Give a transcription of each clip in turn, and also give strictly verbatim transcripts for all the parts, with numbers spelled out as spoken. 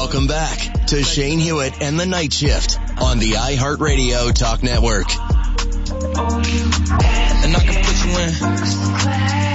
Welcome back to Shane Hewitt and the Night Shift on the iHeartRadio Talk Network. And I can put you in.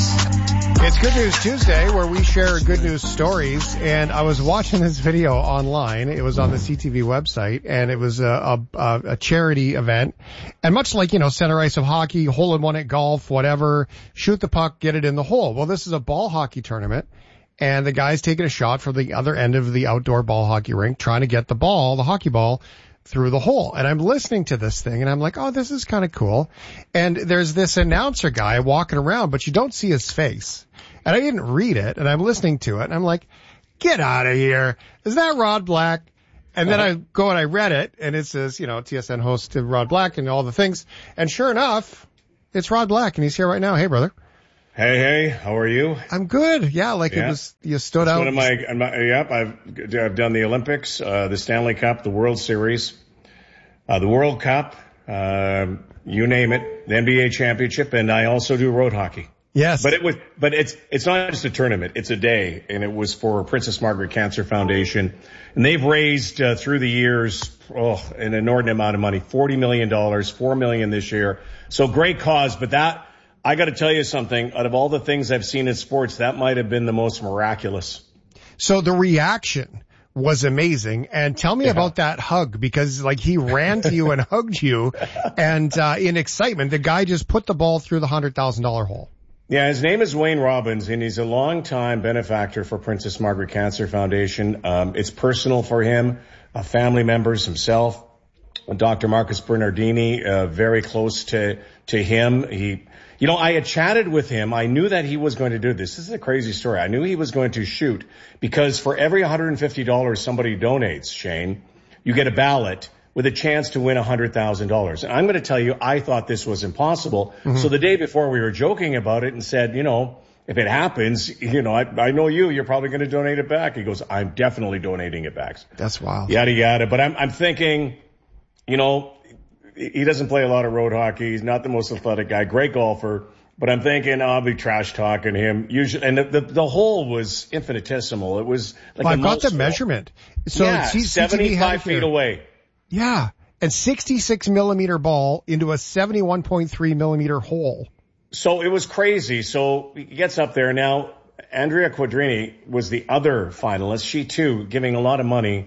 It's Good News Tuesday, where we share good news stories, and I was watching this video online. It was on the C T V website, and it was a, a, a charity event. And much like, you know, center ice of hockey, hole in one at golf, whatever, shoot the puck, get it in the hole. Well, this is a ball hockey tournament, and the guy's taking a shot from the other end of the outdoor ball hockey rink, trying to get the ball, the hockey ball, through the hole. And I'm listening to this thing, and I'm like, oh, this is kind of cool. And there's this announcer guy walking around, but you don't see his face. And I didn't read it, and I'm listening to it, and I'm like, get out of here. Is that Rod Black? And then I go and I read it, and it says, you know, T S N host Rod Black and all the things. And sure enough, it's Rod Black, and he's here right now. Hey, brother. Hey, hey, how are you? I'm good. Yeah, like yeah. it was, you stood it's out. One of my, my, yep, I've, I've done the Olympics, uh, the Stanley Cup, the World Series, uh, the World Cup, uh, you name it, the N B A championship, and I also do road hockey. Yes. But it was, but it's, it's not just a tournament. It's a day, and it was for Princess Margaret Cancer Foundation. And they've raised, uh, through the years, oh, an inordinate amount of money, forty million dollars, four million dollars this year. So great cause, but that, I gotta tell you something, out of all the things I've seen in sports, that might have been the most miraculous. So the reaction was amazing. And tell me yeah. about that hug, because like he ran to you and hugged you, and, uh, in excitement, the guy just put the ball through the one hundred thousand dollars hole. Yeah, his name is Wayne Robbins, and he's a longtime benefactor for Princess Margaret Cancer Foundation. Um, it's personal for him, uh, family members, himself, Doctor Marcus Bernardini, uh, very close to, to him. He, you know, I had chatted with him. I knew that he was going to do this. This is a crazy story. I knew he was going to shoot, because for every one hundred fifty dollars somebody donates, Shane, you get a ballot with a chance to win one hundred thousand dollars. And I'm going to tell you, I thought this was impossible. Mm-hmm. So the day before we were joking about it and said, you know, if it happens, you know, I, I know you, you're probably going to donate it back. He goes, I'm definitely donating it back. That's wild. Yada, yada. But I'm, I'm thinking, you know, he doesn't play a lot of road hockey. He's not the most athletic guy, great golfer. But I'm thinking, oh, I'll be trash talking him. Usually, and the, the, the hole was infinitesimal. It was like well, a I've got the hole. meashement. So yeah, C- seventy-five feet away. Yeah. And sixty-six millimeter ball into a seventy-one point three millimeter hole. So it was crazy. So he gets up there. Now, Andrea Quadrini was the other finalist. She too giving a lot of money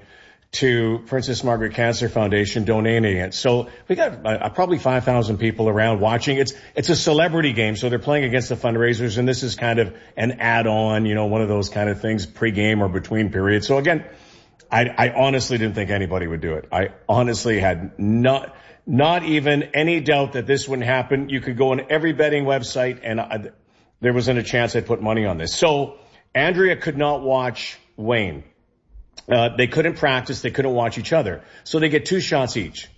to Princess Margaret Cancer Foundation, donating it. So we got uh, probably five thousand people around watching. It's, it's a celebrity game. So they're playing against the fundraisers, and this is kind of an add-on, you know, one of those kind of things pre-game or between periods. So again, I, I honestly didn't think anybody would do it. I honestly had not, not even any doubt that this wouldn't happen. You could go on every betting website, and I, there wasn't a chance I'd put money on this. So Andrea could not watch Wayne. Uh, they couldn't practice. They couldn't watch each other. So they get two shots each.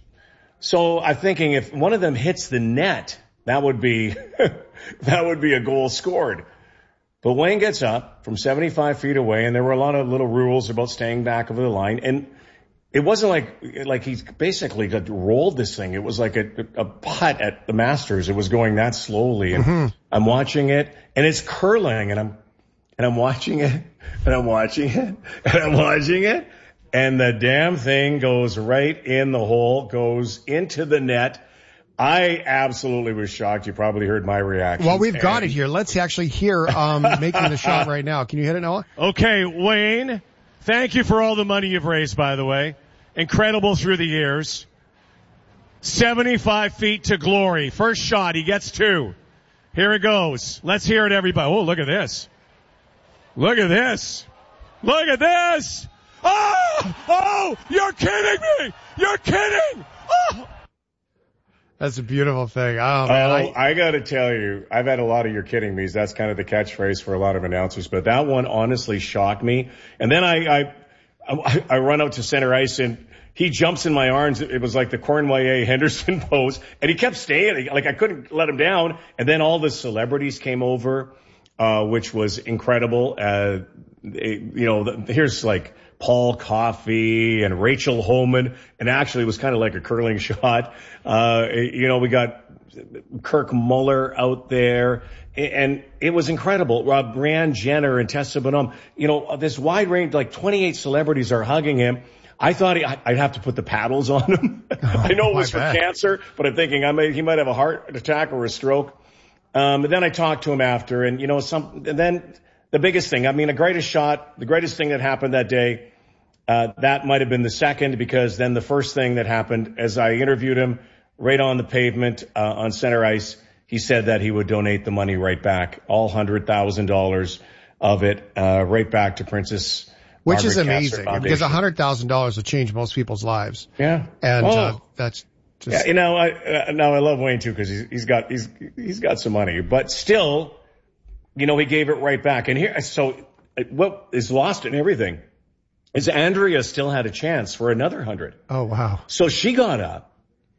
So I'm thinking if one of them hits the net, that would be, that would be a goal scored. But Wayne gets up from seventy-five feet away, and there were a lot of little rules about staying back of the line. And it wasn't like, like he basically got rolled this thing. It was like a, a putt at the Masters. It was going that slowly. And mm-hmm. I'm watching it, and it's curling, and I'm, and I'm watching it, and I'm watching it, and I'm watching it. And the damn thing goes right in the hole, goes into the net. I absolutely was shocked. You probably heard my reaction. Well, we've got it here. Let's actually hear um making the shot right now. Can you hit it, Noah? Okay, Wayne, thank you for all the money you've raised, by the way. Incredible through the years. seventy-five feet to glory. First shot, he gets two. Here it goes. Let's hear it, everybody. Oh, look at this. Look at this. Look at this. Oh! Oh! You're kidding me! You're kidding! Oh! That's a beautiful thing. Oh, man. Oh, I, I got to tell you, I've had a lot of "you're kidding me." That's kind of the catchphrase for a lot of announcers, but that one honestly shocked me. And then I, I, I, I run out to center ice, and he jumps in my arms. It was like the Cornwall Henderson pose, and he kept staying. Like I couldn't let him down. And then all the celebrities came over. uh, which was incredible. Uh, it, you know, the, here's like Paul Coffey and Rachel Homan, and actually it was kind of like a curling shot. Uh, you know, we got Kirk Muller out there, and it was incredible. Uh, Brianne Jenner and Tessa Bonhomme, you know, this wide range, like twenty-eight celebrities are hugging him. I thought he, I'd have to put the paddles on him. Oh, I know it was for bad. cancer, but I'm thinking I may, he might have a heart attack or a stroke. Um, but then I talked to him after, and you know, some, and then the biggest thing, I mean, the greatest shot, the greatest thing that happened that day, uh, that might have been the second, because then the first thing that happened, as I interviewed him right on the pavement, uh, on center ice, he said that he would donate the money right back, all one hundred thousand dollars of it, uh, right back to Princess Which Margaret is amazing, because one hundred thousand dollars will change most people's lives. Yeah. And, oh. uh, that's just. Yeah, you know, I, uh, now I love Wayne too, because he's, he's got, he's, he's got some money, but still, you know, he gave it right back. And here, so what is lost in everything is Andrea still had a chance for another hundred. Oh, wow. So she got up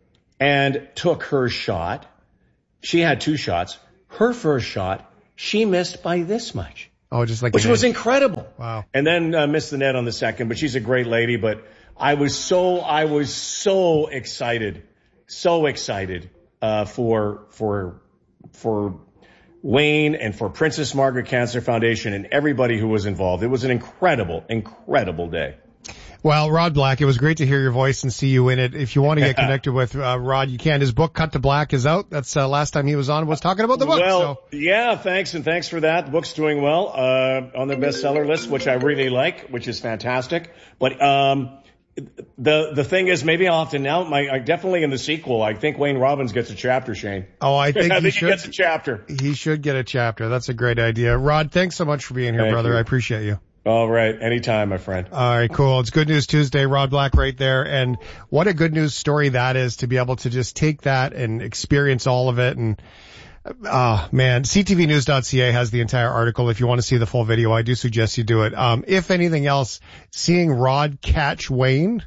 and took her shot. She had two shots. Her first shot, she missed by this much. Oh, just like Which was incredible. Wow. And then uh, missed the net on the second, but she's a great lady. But I was so, I was so excited, so excited, uh, for, for, for Wayne and for Princess Margaret Cancer Foundation and everybody who was involved. It was an incredible, incredible day. Well, Rod Black, it was great to hear your voice and see you in it. If you want to get connected with uh, Rod, you can. His book, Cut to Black, is out. That's uh, last time he was on, was talking about the book. Well, so. yeah, thanks, and thanks for that. The book's doing well uh on the bestseller list, which I really like, which is fantastic. But um the the thing is, maybe I'll have to now, my, I definitely in the sequel, I think Wayne Robbins gets a chapter, Shane. Oh, I think, I he, think should, he gets a chapter. He should get a chapter. That's a great idea. Rod, thanks so much for being here, Thank brother. you. I appreciate you. All right. Anytime, my friend. All right, cool. It's Good News Tuesday. Rod Black right there. And what a good news story that is, to be able to just take that and experience all of it. And, ah, uh, man, C T V news dot C A has the entire article. If you want to see the full video, I do suggest you do it. Um, if anything else, seeing Rod catch Wayne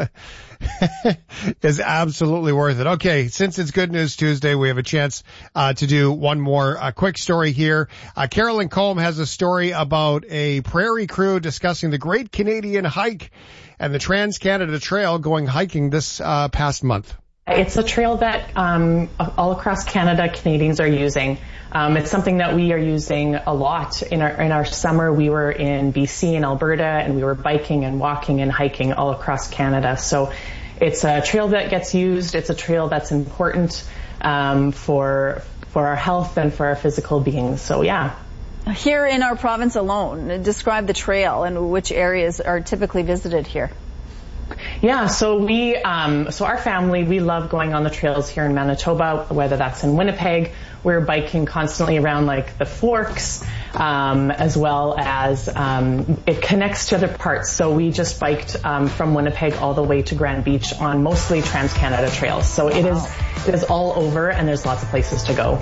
is absolutely worth it. Okay, since it's Good News Tuesday, we have a chance uh to do one more uh, quick story here. Uh, Carolyn Combe has a story about a prairie crew discussing the Great Canadian Hike and the Trans-Canada Trail going hiking this uh past month. It's a trail that um, all across Canada Canadians are using. Um, it's something that we are using a lot. In our in our summer, we were in B C and Alberta, and we were biking and walking and hiking all across Canada. So it's a trail that gets used. It's a trail that's important um, for for our health and for our physical being. So yeah. Here in our province alone, describe the trail and which areas are typically visited here. Yeah, so we, um, so our family, we love going on the trails here in Manitoba, whether that's in Winnipeg. We're biking constantly around like the Forks, um, as well as, um, it connects to other parts. So we just biked, um, from Winnipeg all the way to Grand Beach on mostly Trans-Canada trails. So it is, it is all over, and there's lots of places to go.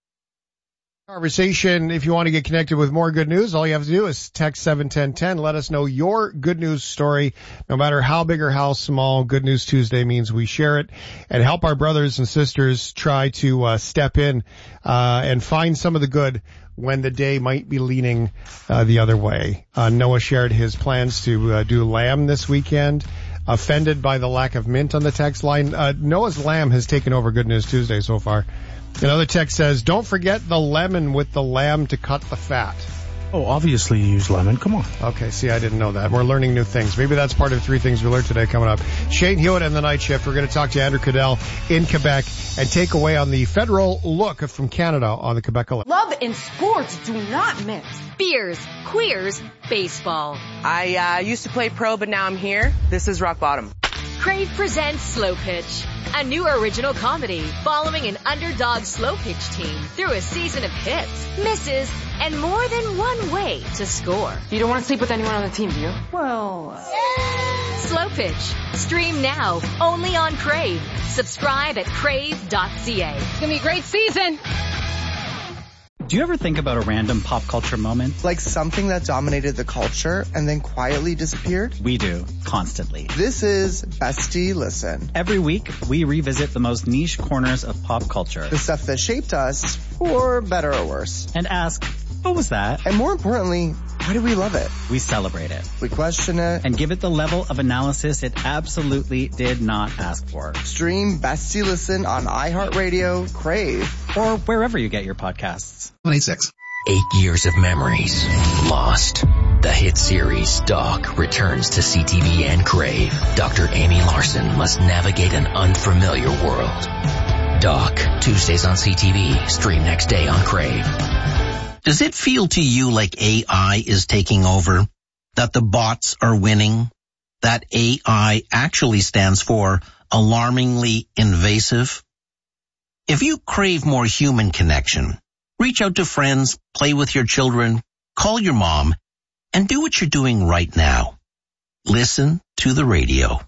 Conversation. If you want to get connected with more good news, all you have to do is text seven one zero one zero. Let us know your good news story. No matter how big or how small, Good News Tuesday means we share it and help our brothers and sisters try to uh, step in uh, and find some of the good when the day might be leaning uh, the other way. Uh, Noah shared his plans to uh, do lamb this weekend. Offended by the lack of mint on the text line. Uh, Noah's lamb has taken over Good News Tuesday so far. Another text says, don't forget the lemon with the lamb to cut the fat. Oh, obviously you use lemon. Come on. Okay, see, I didn't know that. We're learning new things. Maybe that's part of three things we learned today coming up. Shane Hewitt and the Night Shift. We're going to talk to Andrew Cadell in Quebec and take away on the federal look from Canada on the Quebec election. Love and sports do not mix. Beers, queers, baseball. I uh, used to play pro, but now I'm here. This is rock bottom. Crave presents Slow Pitch, a new original comedy following an underdog slow pitch team through a season of hits, misses, and more than one way to score. You don't want to sleep with anyone on the team, do you? Well, Slow Pitch. Stream now, only on Crave. Subscribe at crave dot c a. It's going to be a great season. Do you ever think about a random pop culture moment? Like something that dominated the culture and then quietly disappeared? We do, constantly. This is Bestie Listen. Every week, we revisit the most niche corners of pop culture. The stuff that shaped us, for better or worse. And ask, What was that? And more importantly, why do we love it? We celebrate it. We question it. And give it the level of analysis it absolutely did not ask for. Stream Best You Listen on iHeartRadio, Crave, or wherever you get your podcasts. one eighty-six. Eight years of memories lost. The hit series Doc returns to C T V and Crave. Doctor Amy Larson must navigate an unfamiliar world. Doc, Tuesdays on C T V, stream next day on Crave. Does it feel to you like A I is taking over? That the bots are winning? That A I actually stands for alarmingly invasive? If you crave more human connection, reach out to friends, play with your children, call your mom, and do what you're doing right now. Listen to the radio.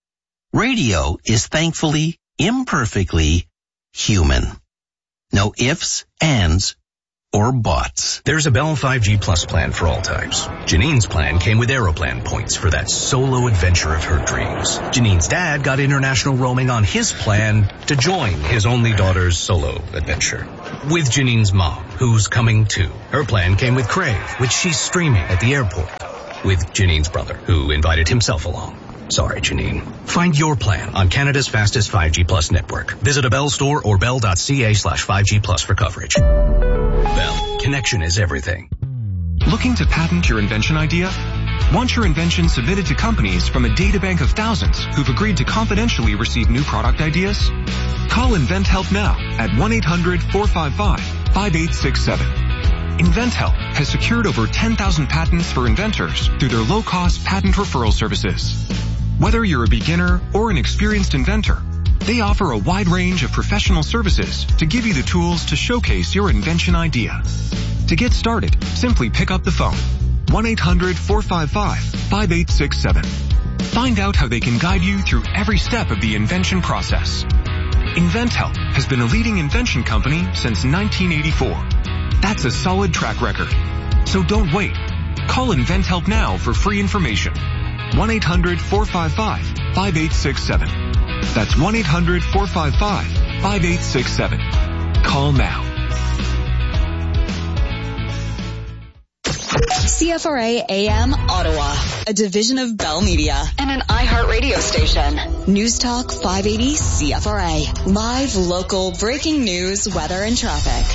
Radio is thankfully, imperfectly human. No ifs, ands, or buts. There's a Bell five G Plus plan for all types. Janine's plan came with Aeroplan points for that solo adventure of her dreams. Janine's dad got international roaming on his plan to join his only daughter's solo adventure. With Janine's mom, who's coming too. Her plan came with Crave, which she's streaming at the airport. With Janine's brother, who invited himself along. Sorry, Janine. Find your plan on Canada's fastest five G Plus network. Visit a Bell store or bell.ca slash 5G Plus for coverage. Bell. Connection is everything. Looking to patent your invention idea? Want your invention submitted to companies from a databank of thousands who've agreed to confidentially receive new product ideas? Call InventHelp now at one eight hundred four five five five eight six seven. InventHelp has secured over ten thousand patents for inventors through their low-cost patent referral services. Whether you're a beginner or an experienced inventor, they offer a wide range of professional services to give you the tools to showcase your invention idea. To get started, simply pick up the phone, one eight hundred four five five five eight six seven. Find out how they can guide you through every step of the invention process. InventHelp has been a leading invention company since nineteen eighty-four. That's a solid track record. So don't wait. Call InventHelp now for free information. one eight hundred four five five five eight six seven. That's one eight hundred four five five five eight six seven. Call now. C F R A A M Ottawa, a division of Bell Media and an iHeartRadio station. News Talk five eighty C F R A. Live, local, breaking news, weather, and traffic.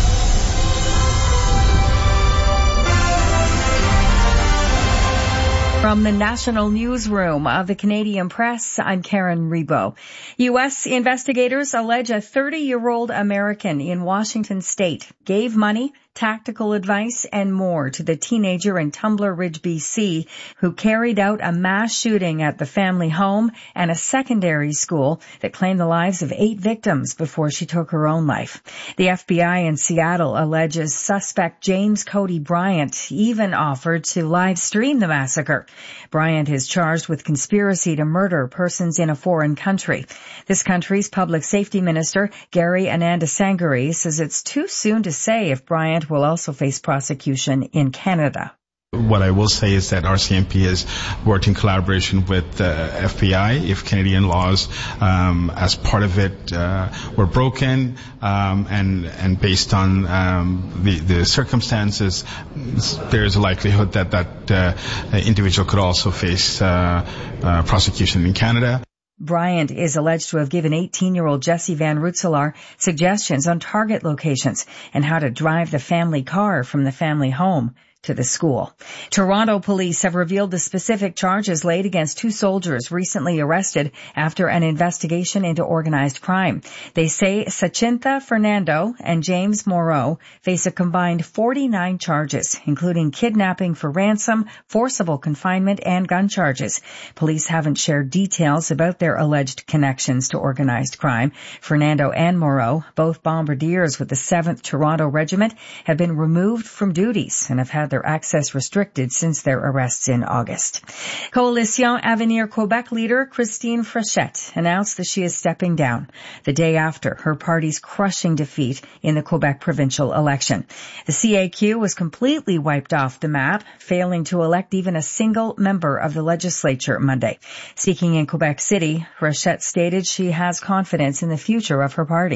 From the National Newsroom of the Canadian Press, I'm Karen Rebo. U S investigators allege a thirty-year-old American in Washington state gave money, tactical advice, and more to the teenager in Tumbler Ridge, B C, who carried out a mass shooting at the family home and a secondary school that claimed the lives of eight victims before she took her own life. The F B I in Seattle alleges suspect James Cody Bryant even offered to live stream the massacre. Bryant is charged with conspiracy to murder persons in a foreign country. This country's public safety minister, Gary Anandasangari, says it's too soon to say if Bryant will also face prosecution in Canada. What I will say is that R C M P has worked in collaboration with the F B I. If Canadian laws, um, as part of it, uh, were broken, um, and and based on um, the the circumstances, there is a likelihood that that uh, individual could also face uh, uh, prosecution in Canada. Bryant is alleged to have given eighteen-year-old Jessie Van Rootselaar suggestions on target locations and how to drive the family car from the family home to the school. Toronto police have revealed the specific charges laid against two soldiers recently arrested after an investigation into organized crime. They say Sachinta Fernando and James Moreau face a combined forty-nine charges, including kidnapping for ransom, forcible confinement, and gun charges. Police haven't shared details about their alleged connections to organized crime. Fernando and Moreau, both bombardiers with the seventh Toronto Regiment, have been removed from duties and have had their access restricted since their arrests in August. Coalition Avenir Quebec leader Christine Frechette announced that she is stepping down the day after her party's crushing defeat in the Quebec provincial election. The C A Q was completely wiped off the map, failing to elect even a single member of the legislature Monday. Speaking in Quebec City, Frechette stated she has confidence in the future of her party.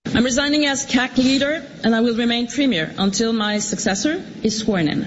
I'm resigning as C A C leader, and I will remain premier until my successor is sworn in.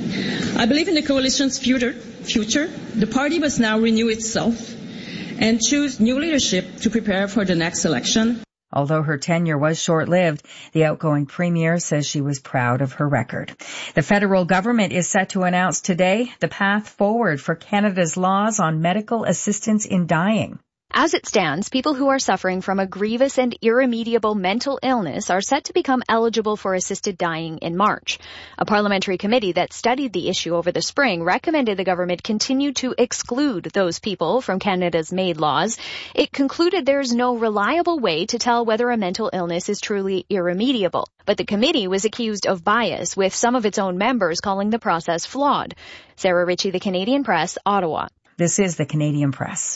I believe in the coalition's future. future. The party must now renew itself and choose new leadership to prepare for the next election. Although her tenure was short-lived, the outgoing premier says she was proud of her record. The federal government is set to announce today the path forward for Canada's laws on medical assistance in dying. As it stands, people who are suffering from a grievous and irremediable mental illness are set to become eligible for assisted dying in March. A parliamentary committee that studied the issue over the spring recommended the government continue to exclude those people from Canada's MAID laws. It concluded there's no reliable way to tell whether a mental illness is truly irremediable. But the committee was accused of bias, with some of its own members calling the process flawed. Sarah Ritchie, The Canadian Press, Ottawa. This is The Canadian Press.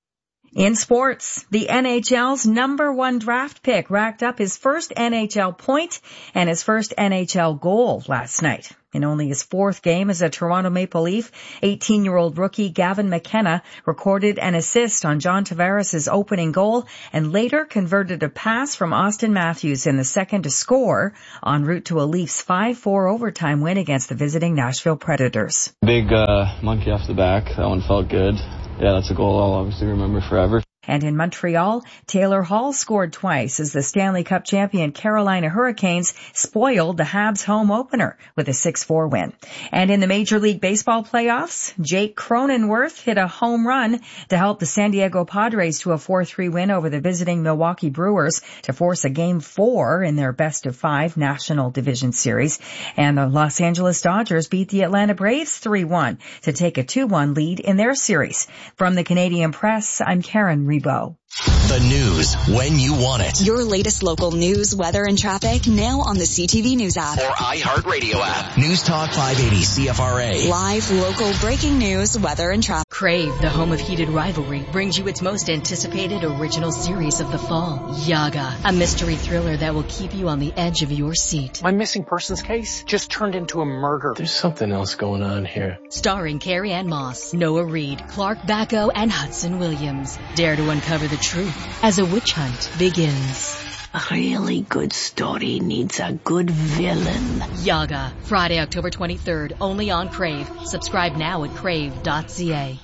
In sports, the N H L's number one draft pick racked up his first N H L point and his first N H L goal last night. In only his fourth game as a Toronto Maple Leaf, eighteen-year-old rookie Gavin McKenna recorded an assist on John Tavares' opening goal and later converted a pass from Austin Matthews in the second to score en route to a Leafs five four overtime win against the visiting Nashville Predators. Big uh, monkey off the back. That one felt good. Yeah, that's a goal I'll obviously remember forever. And in Montreal, Taylor Hall scored twice as the Stanley Cup champion Carolina Hurricanes spoiled the Habs home opener with a six four win. And in the Major League Baseball playoffs, Jake Cronenworth hit a home run to help the San Diego Padres to a four three win over the visiting Milwaukee Brewers to force a game four in their best of five National Division Series. And the Los Angeles Dodgers beat the Atlanta Braves three one to take a two one lead in their series. From the Canadian Press, I'm Karen Rebo. The news when you want it. Your latest local news, weather, and traffic now on the C T V News app. Or iHeartRadio app. News Talk five eighty C F R A. Live local breaking news, weather, and traffic. Crave, the home of heated rivalry, brings you its most anticipated original series of the fall, Yaga, a mystery thriller that will keep you on the edge of your seat. My missing persons case just turned into a murder. There's something else going on here. Starring Carrie Ann Moss, Noah Reid, Clark Bacco, and Hudson Williams. Dare to uncover the truth as a witch hunt begins. A really good story needs a good villain. Yaga, Friday, October twenty-third, only on Crave. Subscribe now at crave dot c a.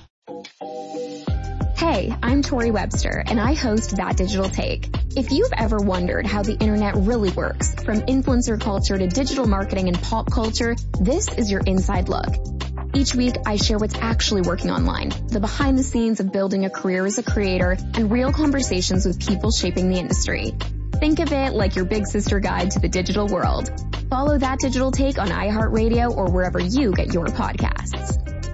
Hey, I'm Tori Webster, and I host That Digital Take. If you've ever wondered how the internet really works, from influencer culture to digital marketing and pop culture, this is your inside look. Each week, I share what's actually working online, the behind the scenes of building a career as a creator, and real conversations with people shaping the industry. Think of it like your big sister guide to the digital world. Follow That Digital Take on iHeartRadio or wherever you get your podcasts.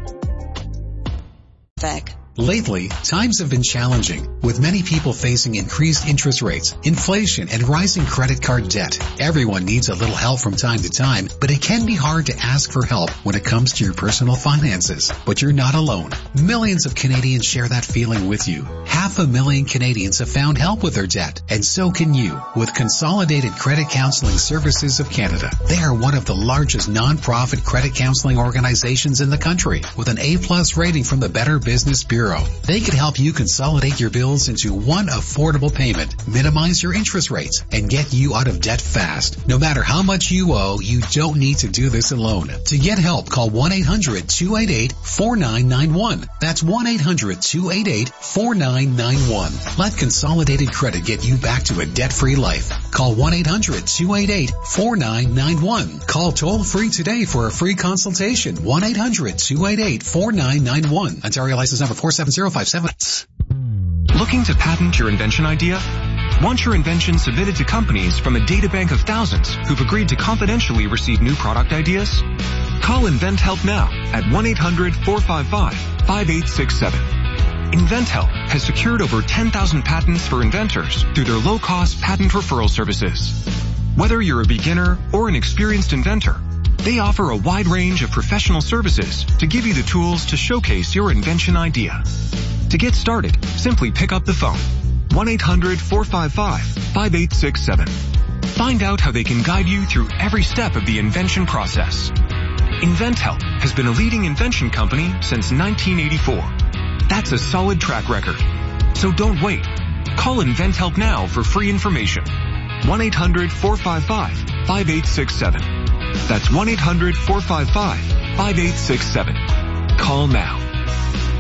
Lately, times have been challenging, with many people facing increased interest rates, inflation, and rising credit card debt. Everyone needs a little help from time to time, but it can be hard to ask for help when it comes to your personal finances. But you're not alone. Millions of Canadians share that feeling with you. Half a million Canadians have found help with their debt, and so can you with Consolidated Credit Counseling Services of Canada. They are one of the largest non-profit credit counseling organizations in the country, with an A-plus rating from the Better Business Bureau. They can help you consolidate your bills into one affordable payment, minimize your interest rates, and get you out of debt fast. No matter how much you owe, you don't need to do this alone. To get help, call one eight hundred two eight eight four nine nine one. That's one eight hundred two eight eight four nine nine one. Let Consolidated Credit get you back to a debt-free life. Call one eight hundred two eight eight four nine nine one. Call toll-free today for a free consultation. one eight hundred two eight eight four nine nine one. Ontario license number four seven zero five seven. Looking to patent your invention idea? Want your invention submitted to companies from a databank of thousands who've agreed to confidentially receive new product ideas? Call InventHelp now at one eight hundred four five five five eight six seven. InventHelp has secured over ten thousand patents for inventors through their low-cost patent referral services. Whether you're a beginner or an experienced inventor, they offer a wide range of professional services to give you the tools to showcase your invention idea. To get started, simply pick up the phone. one eight hundred four five five five eight six seven. Find out how they can guide you through every step of the invention process. InventHelp has been a leading invention company since nineteen eighty-four. That's a solid track record. So don't wait. Call InventHelp now for free information. one eight hundred four five five five eight six seven. That's one eight hundred four five five five eight six seven. Call now.